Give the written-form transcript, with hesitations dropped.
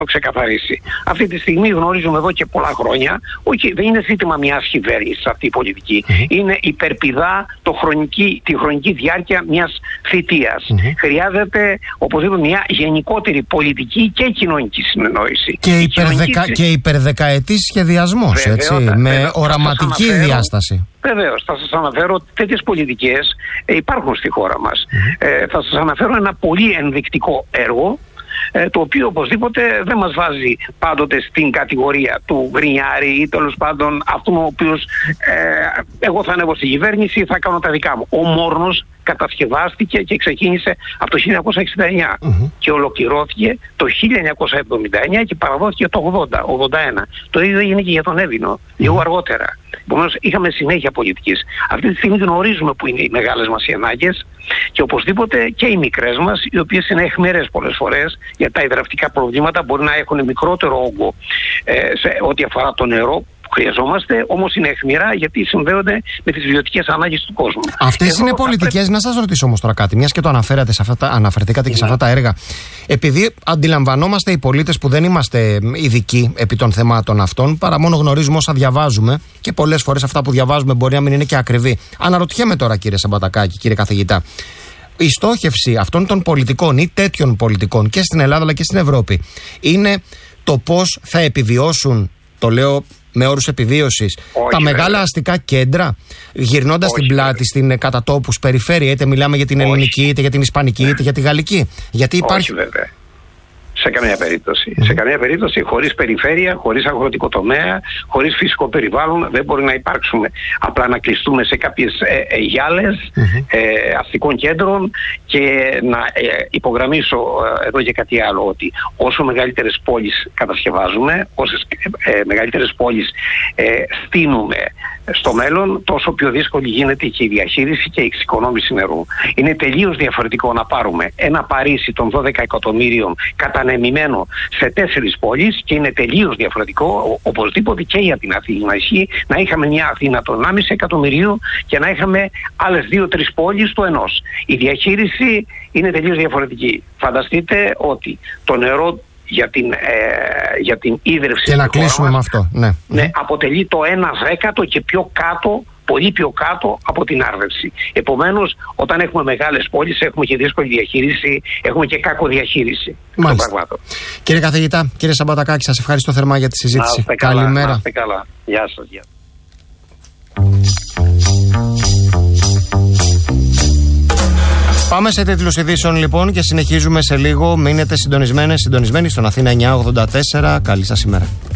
το ξεκαθαρίσει. Αυτή τη στιγμή γνωρίζουμε εδώ και πολλά χρόνια, όχι, δεν είναι ζήτημα μιας κυβέρνησης αυτή η πολιτική. Είναι υπερπηδά τη χρονική διάρκεια μιας θητείας. Χρειάζεται οπωσδήποτε μια γενικότερη πολιτική και κοινωνική συνεννόηση. Και υπερδεκαετής σχεδιασμός, με οραματική διάσταση. Βεβαίως, θα σας αναφέρω ότι τέτοιες πολιτικές υπάρχουν στη χώρα μας. Θα σας αναφέρω ένα πολύ ενδεικτικό έργο, το οποίο οπωσδήποτε δεν μας βάζει πάντοτε στην κατηγορία του γκρινιάρη ή τέλος πάντων αυτού ο οποίος εγώ θα ανέβω στην κυβέρνηση, θα κάνω τα δικά μου. Ο Μόρνος κατασκευάστηκε και ξεκίνησε από το 1969 και ολοκληρώθηκε το 1979 και παραδόθηκε το 1981. Το ίδιο έγινε και για τον Εύβοινο, λίγο αργότερα. Επομένως είχαμε συνέχεια πολιτικής. Αυτή τη στιγμή γνωρίζουμε που είναι οι μεγάλες μας οι ανάγκες και οπωσδήποτε και οι μικρές μας, οι οποίες είναι αιχμηρές πολλές φορές, γιατί τα υδραυλικά προβλήματα μπορεί να έχουν μικρότερο όγκο σε ό,τι αφορά το νερό που χρειαζόμαστε, όμως είναι αιχμηρά γιατί συνδέονται με τις βιωτικές ανάγκες του κόσμου. Αυτές είναι πολιτικές. Να σας ρωτήσω όμως τώρα κάτι, μιας και το αναφερθήκατε και σε αυτά τα έργα. Επειδή αντιλαμβανόμαστε οι πολίτες που δεν είμαστε ειδικοί επί των θεμάτων αυτών, παρά μόνο γνωρίζουμε όσα διαβάζουμε και πολλές φορές αυτά που διαβάζουμε μπορεί να μην είναι και ακριβή. Αναρωτιέμαι τώρα, κύριε Σαμπατακάκη, κύριε καθηγητά, η στόχευση αυτών των πολιτικών ή τέτοιων πολιτικών και στην Ελλάδα αλλά και στην Ευρώπη είναι το πώς θα επιβιώσουν, το λέω με όρους επιβίωσης, τα μεγάλα αστικά κέντρα, γυρνώντας την πλάτη στην κατατόπους περιφέρεια, είτε μιλάμε για την ελληνική, είτε για την ισπανική, είτε για τη γαλλική. Γιατί υπάρχει... Όχι βέβαια. Σε καμία περίπτωση. Σε καμία περίπτωση, χωρίς περιφέρεια, χωρίς αγροτικό τομέα, χωρίς φυσικό περιβάλλον, δεν μπορεί να υπάρξουμε. Απλά να κλειστούμε σε κάποιες γυάλες αστικών κέντρων και να υπογραμμίσω εδώ και κάτι άλλο, ότι όσο μεγαλύτερες πόλεις κατασκευάζουμε, όσες μεγαλύτερες πόλεις στείνουμε στο μέλλον, τόσο πιο δύσκολη γίνεται και η διαχείριση και η εξοικονόμηση νερού. Είναι τελείως διαφορετικό να πάρουμε ένα Παρίσι των 12 εκατομμύριων κατανεμημένο σε 4 πόλεις και είναι τελείως διαφορετικό οπωσδήποτε και για την Αθήνα να ισχύει να είχαμε μια Αθήνα των 1,5 εκατομμυρίου και να είχαμε άλλες 2-3 πόλεις του ενός. Η διαχείριση είναι τελείως διαφορετική. Φανταστείτε ότι το νερό για την ίδρυυση. Και να κλείσουμε με αυτό. Ναι, αποτελεί το 1/10 και πιο κάτω, πολύ πιο κάτω από την άρδευση. Επομένως, όταν έχουμε μεγάλες πόλεις, έχουμε και δύσκολη διαχείριση, έχουμε και κακοδιαχείριση των πραγμάτων. Κύριε καθηγητά, κύριε Σαμπατακάκη, σας ευχαριστώ θερμά για τη συζήτηση. Καλημέρα. Να είστε καλά. Γεια σας. Πάμε σε τίτλους ειδήσεων λοιπόν και συνεχίζουμε σε λίγο. Μείνετε συντονισμένοι στον Αθήνα 984. Καλή σας ημέρα.